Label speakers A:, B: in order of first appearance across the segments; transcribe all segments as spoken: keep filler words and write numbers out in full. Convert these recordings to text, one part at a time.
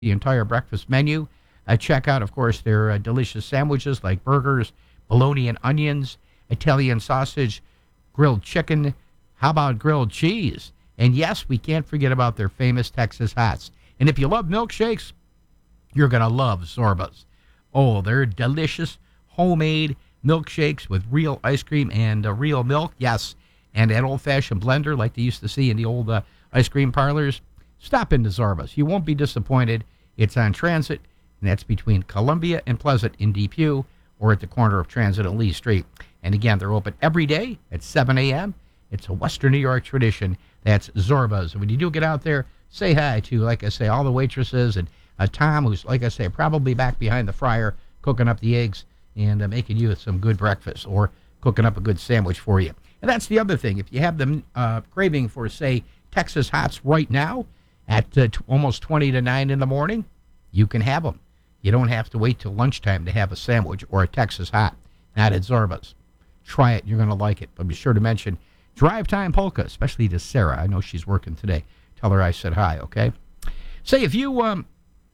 A: the entire breakfast menu. Uh, check out, of course, their uh, delicious sandwiches like burgers, bologna and onions, Italian sausage, grilled chicken. How about grilled cheese? And yes, we can't forget about their famous Texas Hots. And if you love milkshakes, you're going to love Zorba's. Oh, they're delicious homemade milkshakes with real ice cream and uh, real milk. Yes, and that old-fashioned blender like they used to see in the old uh, ice cream parlors. Stop into Zorba's. You won't be disappointed. It's on Transit, and that's between Columbia and Pleasant in Depew, or at the corner of Transit and Lee Street. And again, they're open every day at seven a.m. It's a Western New York tradition. That's Zorba's. And when you do get out there, say hi to, like I say, all the waitresses and uh, Tom, who's, like I say, probably back behind the fryer cooking up the eggs and uh, making you some good breakfast or cooking up a good sandwich for you. And that's the other thing. If you have the uh, craving for, say, Texas Hots right now at uh, t- almost twenty to nine in the morning, you can have them. You don't have to wait till lunchtime to have a sandwich or a Texas Hot. Not at Zorba's. Try it. You're going to like it. But be sure to mention Drive Time Polka, especially to Sarah. I know she's working today. Tell her I said hi, okay? Say, if you um,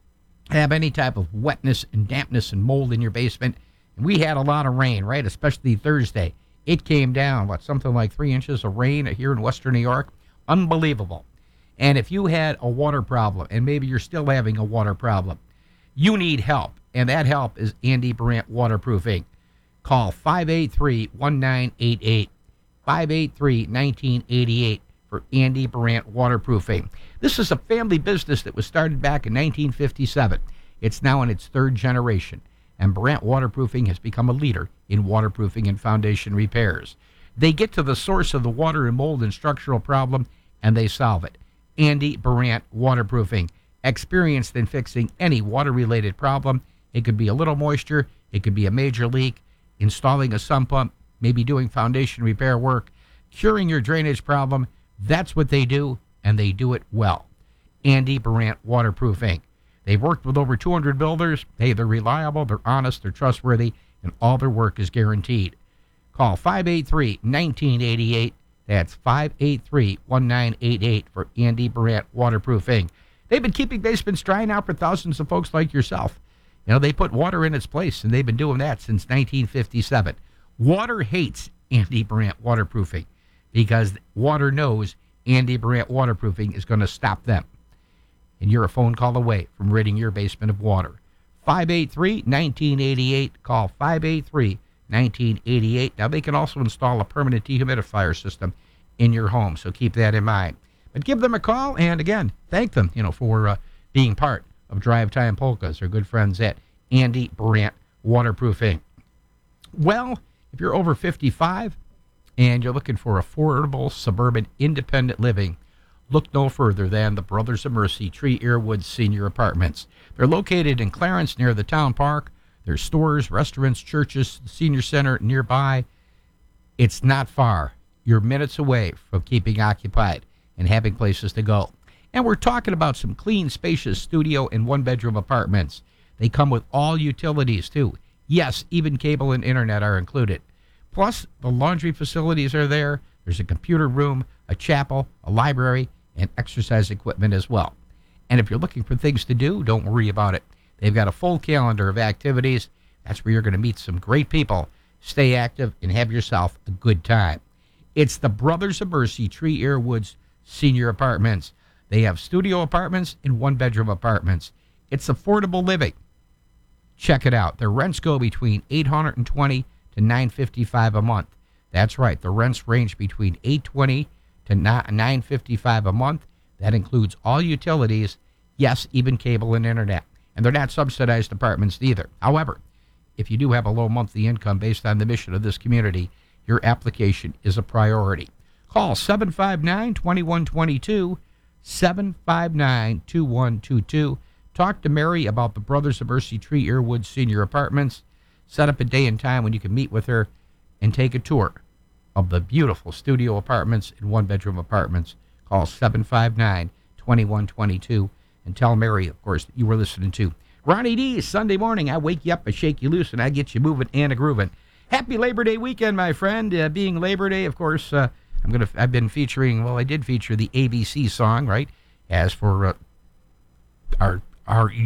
A: have any type of wetness and dampness and mold in your basement, and we had a lot of rain, right? Especially Thursday. It came down, what, something like three inches of rain here in Western New York. Unbelievable. And if you had a water problem, and maybe you're still having a water problem, you need help. And that help is Andy Brandt Waterproofing. Call five eight three, one nine eight eight. five eight three, one nine eight eight for Andy Brandt Waterproofing. This is a family business that was started back in nineteen fifty-seven. It's now in its third generation, and Brandt Waterproofing has become a leader in waterproofing and foundation repairs. They get to the source of the water and mold and structural problem, and they solve it. Andy Brandt Waterproofing, experienced in fixing any water-related problem. It could be a little moisture, it could be a major leak, installing a sump pump, maybe doing foundation repair work, curing your drainage problem. That's what they do, and they do it well. Andy Brandt Waterproofing. They've worked with over two hundred builders. Hey, they're reliable, they're honest, they're trustworthy, and all their work is guaranteed. Call five eight three, one nine eight eight. That's five eight three, one nine eight eight for Andy Brandt Waterproofing. They've been keeping basements dry now for thousands of folks like yourself. You know, they put water in its place, and they've been doing that since nineteen fifty-seven. Water hates Andy Brandt Waterproofing because water knows Andy Brandt Waterproofing is going to stop them. And you're a phone call away from ridding your basement of water. five eight three, one nine eight eight. Call five eight three, one nine eight eight. Now, they can also install a permanent dehumidifier system in your home, so keep that in mind. But give them a call, and again, thank them, you know, for uh, being part of Drive Time Polkas. They're good friends at Andy Brandt Waterproofing. Well, if you're over fifty-five and you're looking for affordable suburban independent living, look no further than the Brothers of Mercy Tree Earwood Senior Apartments. They're located in Clarence near the town park. There's stores, restaurants, churches, the senior center nearby. It's not far. You're minutes away from keeping occupied and having places to go. And we're talking about some clean, spacious studio and one-bedroom apartments. They come with all utilities, too. Yes, even cable and internet are included. Plus, the laundry facilities are there. There's a computer room, a chapel, a library, and exercise equipment as well. And if you're looking for things to do, don't worry about it. They've got a full calendar of activities. That's where you're going to meet some great people. Stay active and have yourself a good time. It's the Brothers of Mercy Tree Earwoods Senior Apartments. They have studio apartments and one-bedroom apartments. It's affordable living. Check it out. Their rents go between eight hundred twenty dollars to nine hundred fifty-five dollars a month. That's right. The rents range between eight hundred twenty dollars to nine hundred fifty-five dollars a month. That includes all utilities, yes, even cable and internet. And they're not subsidized apartments either. However, if you do have a low monthly income based on the mission of this community, your application is a priority. Call seven five nine, two one two two, seven five nine, two one two two. Talk to Mary about the Brothers of Mercy Tree Earwood Senior Apartments. Set up a day and time when you can meet with her and take a tour of the beautiful studio apartments and one-bedroom apartments. Call seven five nine, two one two two and tell Mary, of course, that you were listening to Ronnie D. Sunday morning. I wake you up, I shake you loose, and I get you moving and a grooving. Happy Labor Day weekend, my friend. Uh, being Labor Day, of course, uh, I'm gonna. I've been featuring. Well, I did feature the A B C song, right? As for uh, our are